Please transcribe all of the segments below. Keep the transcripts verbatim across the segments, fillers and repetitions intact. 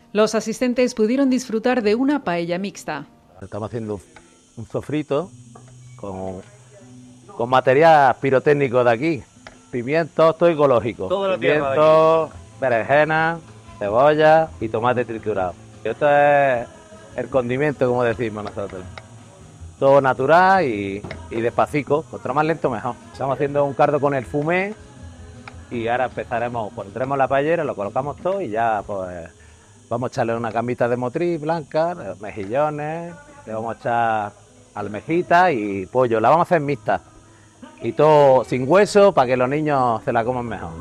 Los asistentes pudieron disfrutar de una paella mixta. Estamos haciendo un sofrito con, con material pirotécnico de aquí. Pimientos, todo ecológico. Todo Pimientos, berenjena, cebolla y tomate triturado. Esto es el condimento, como decimos nosotros. Todo natural y, y despacito. Cuanto más lento, mejor. Estamos haciendo un caldo con el fumé y ahora empezaremos, pondremos la paellera, lo colocamos todo y ya pues vamos a echarle una camita de motriz blanca, mejillones, le vamos a echar almejita y pollo. La vamos a hacer mixta. Y todo sin hueso para que los niños se la coman mejor.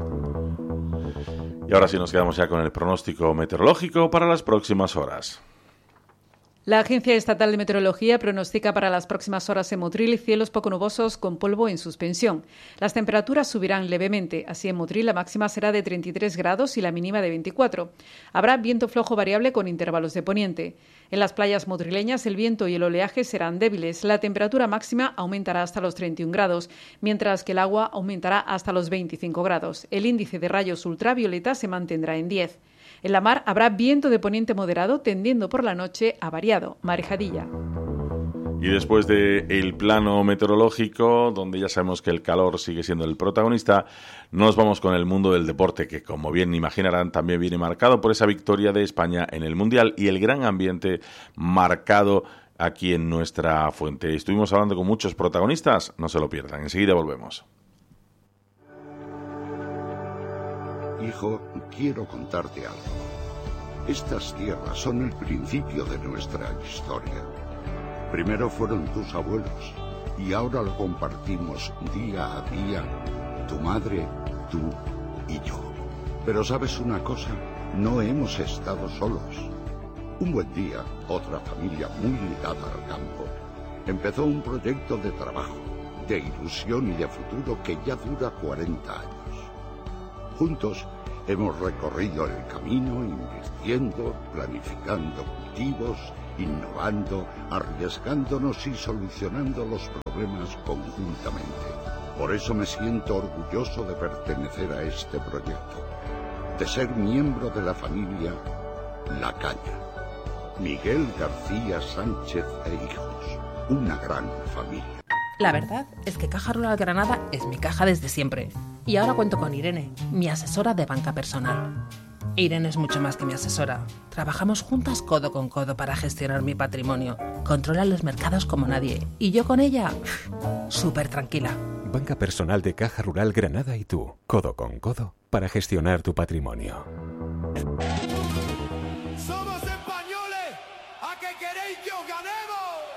Y ahora sí nos quedamos ya con el pronóstico meteorológico para las próximas horas. La Agencia Estatal de Meteorología pronostica para las próximas horas en Motril cielos poco nubosos con polvo en suspensión. Las temperaturas subirán levemente. Así en Motril la máxima será de treinta y tres grados y la mínima de veinticuatro. Habrá viento flojo variable con intervalos de poniente. En las playas motrileñas el viento y el oleaje serán débiles. La temperatura máxima aumentará hasta los treinta y un grados, mientras que el agua aumentará hasta los veinticinco grados. El índice de rayos ultravioleta se mantendrá en diez. En la mar habrá viento de poniente moderado tendiendo por la noche a variado, marejadilla. Y después del plano meteorológico, donde ya sabemos que el calor sigue siendo el protagonista, nos vamos con el mundo del deporte, que como bien imaginarán también viene marcado por esa victoria de España en el Mundial y el gran ambiente marcado aquí en nuestra fuente. Estuvimos hablando con muchos protagonistas, no se lo pierdan, enseguida volvemos. Hijo, quiero contarte algo. Estas tierras son el principio de nuestra historia. Primero fueron tus abuelos y ahora lo compartimos día a día, tu madre, tú y yo. Pero ¿sabes una cosa? No hemos estado solos. Un buen día, otra familia muy ligada al campo empezó un proyecto de trabajo, de ilusión y de futuro que ya dura cuarenta años. Juntos hemos recorrido el camino invirtiendo, planificando cultivos, innovando, arriesgándonos y solucionando los problemas conjuntamente. Por eso me siento orgulloso de pertenecer a este proyecto, de ser miembro de la familia La Caña. Miguel García Sánchez e hijos, una gran familia. La verdad es que Caja Rural Granada es mi caja desde siempre. Y ahora cuento con Irene, mi asesora de banca personal. Irene es mucho más que mi asesora. Trabajamos juntas codo con codo para gestionar mi patrimonio. Controla los mercados como nadie. Y yo con ella, súper tranquila. Banca personal de Caja Rural Granada y tú, codo con codo, para gestionar tu patrimonio. ¡Somos españoles! ¿A qué queréis que os ganemos?